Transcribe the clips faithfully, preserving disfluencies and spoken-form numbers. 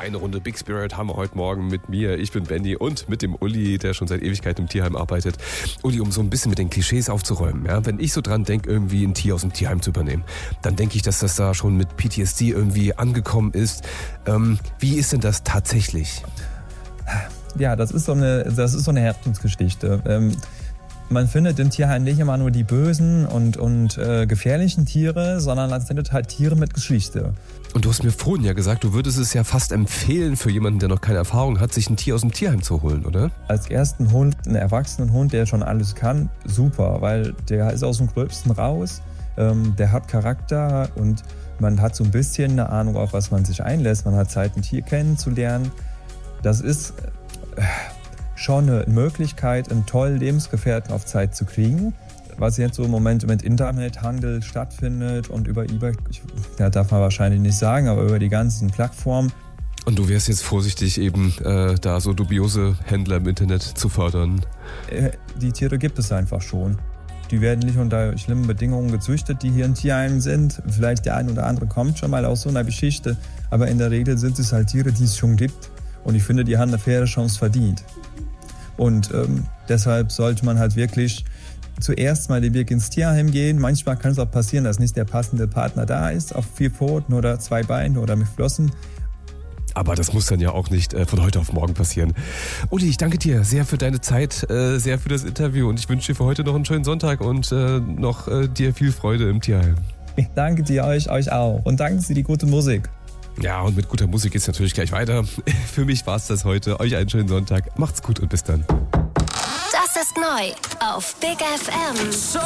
Eine Runde Big Spirit haben wir heute Morgen mit mir. Ich bin Benny und mit dem Uli, der schon seit Ewigkeit im Tierheim arbeitet. Uli, um so ein bisschen mit den Klischees aufzuräumen. Ja? Wenn ich so dran denke, irgendwie ein Tier aus dem Tierheim zu übernehmen, dann denke ich, dass das da schon mit P T S D irgendwie angekommen ist. Ähm, wie ist denn das tatsächlich? Ja, das ist so eine, das ist so eine Herzensgeschichte. Ähm, man findet im Tierheim nicht immer nur die bösen und, und äh, gefährlichen Tiere, sondern man findet halt Tiere mit Geschichte. Und du hast mir vorhin ja gesagt, du würdest es ja fast empfehlen für jemanden, der noch keine Erfahrung hat, sich ein Tier aus dem Tierheim zu holen, oder? Als ersten Hund, einen erwachsenen Hund, der schon alles kann, super, weil der ist aus dem Gröbsten raus, ähm, der hat Charakter und man hat so ein bisschen eine Ahnung, auf was man sich einlässt. Man hat Zeit, ein Tier kennenzulernen. Das ist äh, schon eine Möglichkeit, einen tollen Lebensgefährten auf Zeit zu kriegen. Was jetzt so im Moment mit Internethandel stattfindet und über eBay, ich, ja, darf man wahrscheinlich nicht sagen, aber über die ganzen Plattformen. Und du wärst jetzt vorsichtig, eben äh, da so dubiose Händler im Internet zu fördern? Äh, die Tiere gibt es einfach schon. Die werden nicht unter schlimmen Bedingungen gezüchtet, die hier in Tierheimen sind. Vielleicht der ein oder andere kommt schon mal aus so einer Geschichte, aber in der Regel sind es halt Tiere, die es schon gibt. Und ich finde, die haben eine faire Chance verdient. Und ähm, deshalb sollte man halt wirklich zuerst mal den Weg ins Tierheim gehen. Manchmal kann es auch passieren, dass nicht der passende Partner da ist, auf vier Pfoten oder zwei Beinen oder mit Flossen. Aber das muss dann ja auch nicht äh, von heute auf morgen passieren. Uli, ich danke dir sehr für deine Zeit, äh, sehr für das Interview und ich wünsche dir für heute noch einen schönen Sonntag und äh, noch äh, dir viel Freude im Tierheim. Ich danke dir, euch, euch auch und danke für die gute Musik. Ja, und mit guter Musik geht's natürlich gleich weiter. Für mich war's das heute. Euch einen schönen Sonntag. Macht's gut und bis dann. Das ist neu auf Big F M. So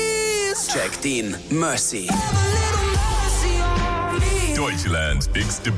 please, Jack Dean, Mercy. have a little mercy on me. Deutschlands bigste